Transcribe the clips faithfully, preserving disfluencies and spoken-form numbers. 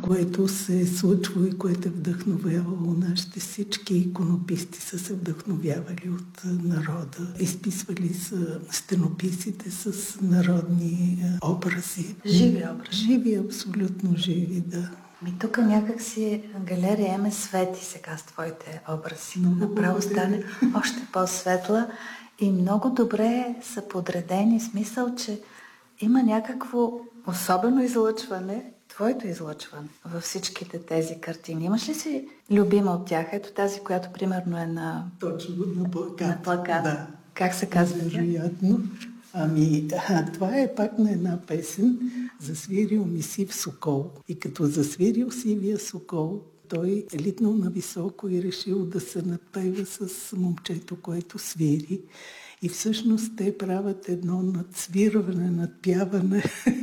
което се е случвало и което е вдъхновявало нашите всички иконописти, са се вдъхновявали от народа. Изписвали са стенописите с народни образи. Живи образи. Живи, абсолютно живи, да. Ми тук някак си галерия Еме свети сега с твоите образи. Много Направо благодаря. стане още по-светла и много добре са подредени, в смисъл, че има някакво особено излъчване, твоето излъчване във всичките тези картини. Имаш ли си любима от тях? Ето тази, която примерно е на... Точно, на плакат. На плакат. Да. Как се казва? Вероятно. Ами, а, това е пак на една песен "Засвирил ми сив сокол". И като засвирил сивия сокол, той е литнал на високо и решил да се напева с момчето, което свири. И всъщност те правят едно надсвирване, надпяване.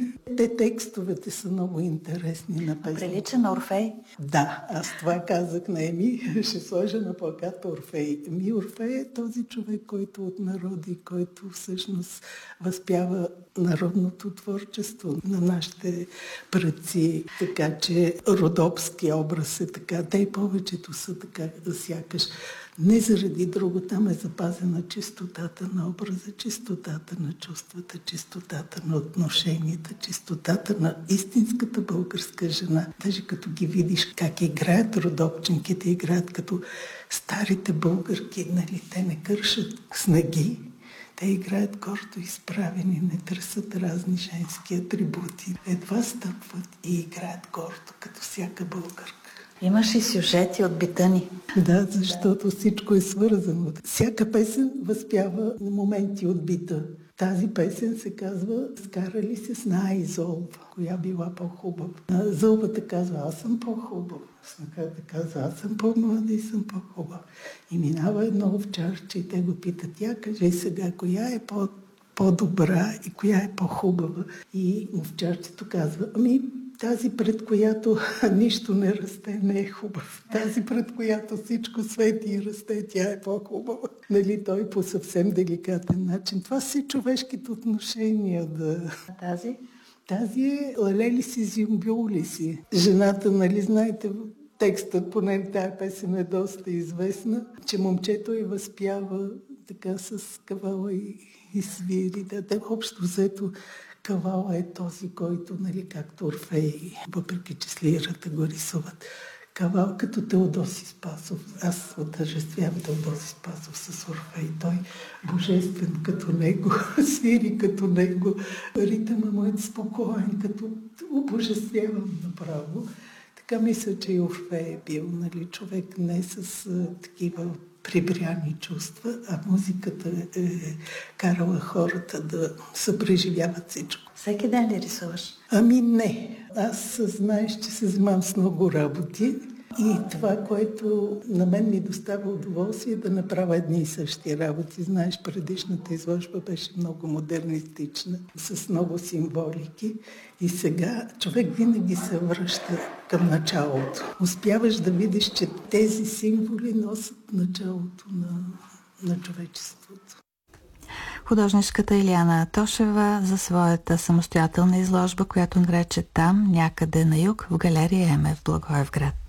Те текстовете са много интересни на песен. Прилича на Орфей. Да, аз това казах на Еми, ще сложа на плаката Орфей. Еми, Орфей е този човек, който от народи, който всъщност възпява народното творчество на нашите предци. Така че родопски образ е така. Те и повечето са така, сякаш. Не заради друго, там е запазена чистотата на образа, чистотата на чувствата, чистотата на отношенията, чистотата на истинската българска жена. Даже като ги видиш как играят родопченките, играят като старите българки, нали, те не кършат снаги, те играят гордо изправени, не търсят разни женски атрибути. Едва стъпват и играят гордо, като всяка българка. Имаш и сюжети от бита ни. Да, защото всичко е свързано. Всяка песен възпява моменти от бита. Тази песен се казва "Скарали се с Наа и Золва", коя била по-хубава. Зълбата казва "Аз съм по-хубава". Снахата казва "Аз съм по-млада и съм по-хубава". И минава едно овчарче и те го питат: "Я кажи сега, коя е по- по-добра и коя е по-хубава?" И овчарчето казва: "Ами, тази, пред която нищо не расте, не е хубав. Тази, пред която всичко свети и расте, тя е по-хубава." Нали, той по съвсем деликатен начин. Това са човешките отношения. Да. Тази? Тази е "Лелели си, зимбюли си". Жената, нали, знаете, текстът, поне тая песен е доста известна, че момчето й възпява така с кавала и, и свири. Да, те общо взето кавала е този, който, нали, както Орфей, въпреки че с лирата го рисуват. Кавал като Теодоси Спасов. Аз отъжествявам Теодоси Спасов с Орфей. Той божествен като него, свири като него. Ритъма му е спокоен, като обожествявам направо. Така мисля, че и Орфей е бил, нали, човек не с а, такива прибряни чувства, а музиката е карала хората да съпреживяват всичко. Всеки ден ли рисуваш? Ами не. Аз знаеш, че се занимавам с много работи и това, което на мен ми доставя удоволствие, да направя едни и същи работи. Знаеш, предишната изложба беше много модернистична, с много символики и сега човек винаги се връща към началото. Успяваш да видиш, че тези символи носят началото на, на човечеството. Художничката Илияна Тошева за своята самостоятелна изложба, която нарече "Там, някъде на юг", в галерия Еме в Благоевград.